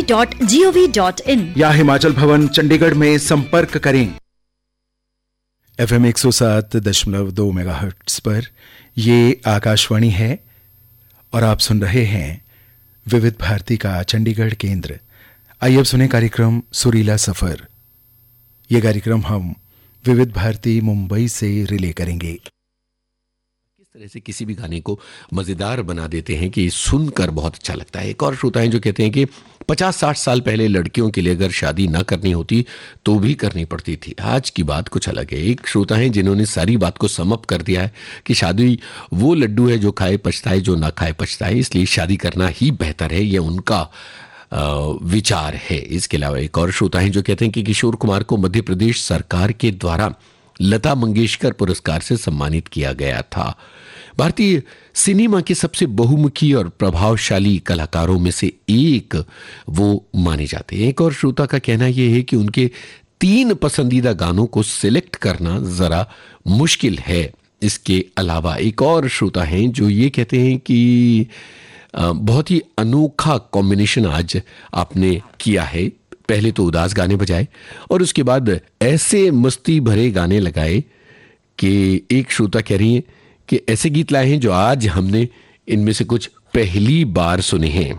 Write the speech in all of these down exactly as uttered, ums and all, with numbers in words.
Dot G O V dot in या हिमाचल भवन चंडीगढ़ में संपर्क करें। एफ एम एक सौ सात दशमलव दो मेगाहर्ट्ज पर ये आकाशवाणी है और आप सुन रहे हैं विविध भारती का चंडीगढ़ केंद्र। आइए अब सुने कार्यक्रम सुरीला सफर। ये कार्यक्रम हम विविध भारती मुंबई से रिले करेंगे। किस तरह से किसी भी गाने को मजेदार बना देते हैं कि सुनकर बहुत अच्छा लगता है। एक और श्रोता हैं जो कहते हैं कि पचास साठ साल पहले लड़कियों के लिए अगर शादी ना करनी होती तो भी करनी पड़ती थी, आज की बात कुछ अलग है। एक श्रोता हैं जिन्होंने सारी बात को सम अप कर दिया है कि शादी वो लड्डू है जो खाए पछताए, जो ना खाए पछताए, इसलिए शादी करना ही बेहतर है। ये उनका विचार है। इसके अलावा एक और श्रोता हैं जो कहते हैं कि किशोर कुमार को मध्य प्रदेश सरकार के द्वारा लता मंगेशकर पुरस्कार से सम्मानित किया गया था। भारतीय सिनेमा के सबसे बहुमुखी और प्रभावशाली कलाकारों में से एक वो माने जाते हैं। एक और श्रोता का कहना यह है कि उनके तीन पसंदीदा गानों को सिलेक्ट करना जरा मुश्किल है। इसके अलावा एक और श्रोता हैं जो ये कहते हैं कि बहुत ही अनोखा कॉम्बिनेशन आज आपने किया है। पहले तो उदास गाने बजाए और उसके बाद ऐसे मस्ती भरे गाने लगाए कि एक श्रोता कह रही है कि ऐसे गीत लाए हैं जो आज हमने इनमें से कुछ पहली बार सुने हैं।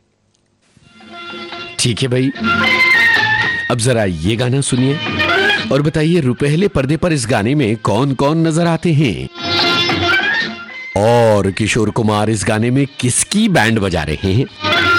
ठीक है भाई, अब जरा ये गाना सुनिए और बताइए रुपहले पर्दे पर इस गाने में कौन कौन नजर आते हैं और किशोर कुमार इस गाने में किसकी बैंड बजा रहे हैं।